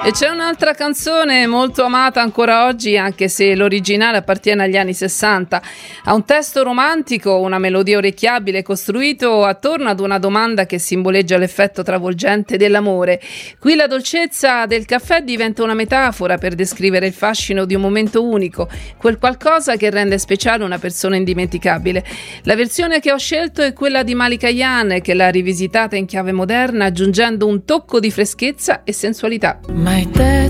E c'è un'altra canzone molto amata ancora oggi, anche se l'originale appartiene agli anni 60. Ha un testo romantico, una melodia orecchiabile, costruito attorno ad una domanda che simboleggia l'effetto travolgente dell'amore. Qui la dolcezza del caffè diventa una metafora per descrivere il fascino di un momento unico, quel qualcosa che rende speciale una persona indimenticabile. La versione che ho scelto è quella di Malika Ayane, che l'ha rivisitata in chiave moderna, aggiungendo un tocco di freschezza e sensualità. My dad